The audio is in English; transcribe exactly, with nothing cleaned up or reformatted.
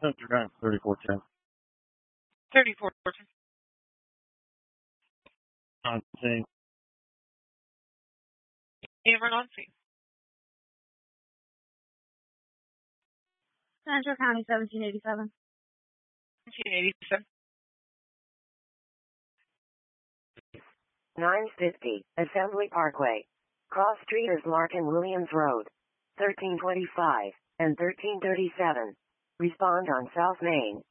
Central Drive, thirty-four ten. thirty-four ten. On scene. Amber on scene. Central County, seventeen eighty-seven. seventeen eighty-seven. nine fifty, Assembly Parkway. Cross Streeters Larkin Williams Road. thirteen twenty-five and thirteen thirty-seven. Respond on South Main.